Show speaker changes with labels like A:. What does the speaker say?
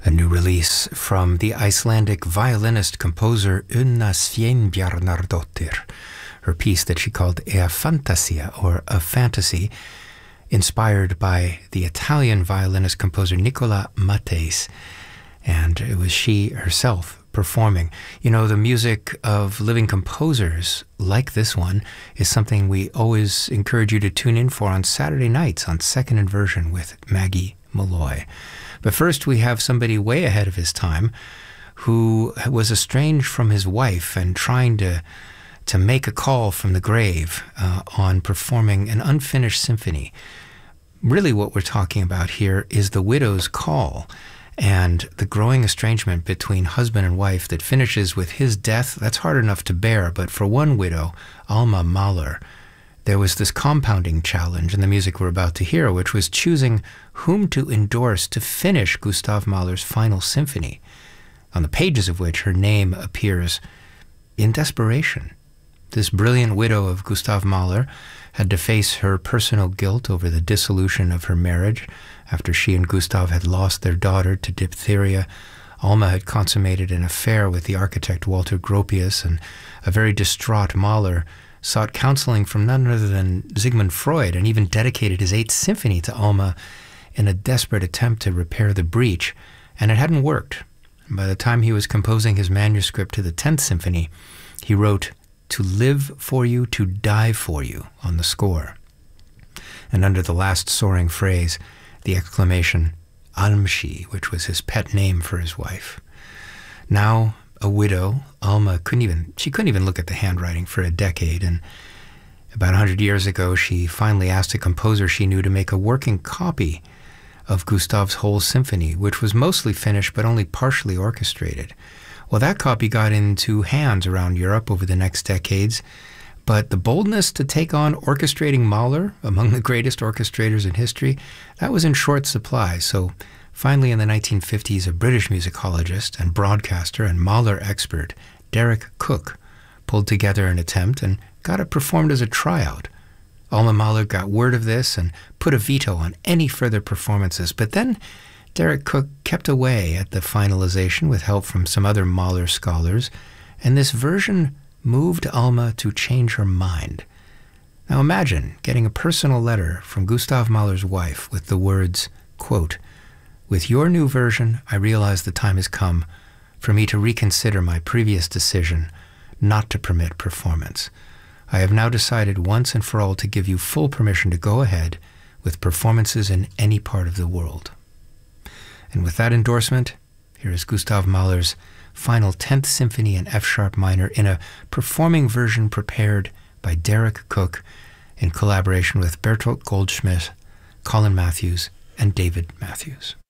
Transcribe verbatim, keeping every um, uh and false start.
A: A new release from the Icelandic violinist-composer Una Sveinbjarnardóttir, her piece that she called Ea Fantasia, or A Fantasy, inspired by the Italian violinist-composer Nicola Matteis, and it was she herself performing. You know, the music of living composers like this one is something we always encourage you to tune in for on Saturday nights on Second Inversion with Maggie Malloy. But first we have somebody way ahead of his time who was estranged from his wife and trying to to make a call from the grave uh, on performing an unfinished symphony. Really what we're talking about here is the widow's call and the growing estrangement between husband and wife that finishes with his death. That's hard enough to bear, but for one widow, Alma Mahler, there was this compounding challenge in the music we're about to hear, which was choosing whom to endorse to finish Gustav Mahler's final symphony, on the pages of which her name appears in desperation. This brilliant widow of Gustav Mahler had to face her personal guilt over the dissolution of her marriage after she and Gustav had lost their daughter to diphtheria. Alma had consummated an affair with the architect Walter Gropius, and a very distraught Mahler sought counseling from none other than Sigmund Freud, and even dedicated his Eighth Symphony to Alma in a desperate attempt to repair the breach, and it hadn't worked. By the time he was composing his manuscript to the Tenth Symphony, he wrote, "To live for you, to die for you," on the score. And under the last soaring phrase, the exclamation, Almschi, which was his pet name for his wife. Now, a widow, Alma couldn't even, she couldn't even look at the handwriting for a decade, and about a hundred years ago, she finally asked a composer she knew to make a working copy of Gustav's whole symphony, which was mostly finished but only partially orchestrated. Well, that copy got into hands around Europe over the next decades, but the boldness to take on orchestrating Mahler, among the greatest orchestrators in history, that was in short supply. So finally, in the nineteen fifties, a British musicologist and broadcaster and Mahler expert, Derek Cook, pulled together an attempt and got it performed as a tryout. Alma Mahler got word of this and put a veto on any further performances, but then Derek Cook kept away at the finalization with help from some other Mahler scholars, and this version moved Alma to change her mind. Now imagine getting a personal letter from Gustav Mahler's wife with the words, quote, "With your new version, I realize the time has come for me to reconsider my previous decision not to permit performance. I have now decided once and for all to give you full permission to go ahead with performances in any part of the world." And with that endorsement, here is Gustav Mahler's final Tenth Symphony in F-sharp minor in a performing version prepared by Derek Cook in collaboration with Bertolt Goldschmidt, Colin Matthews, and David Matthews.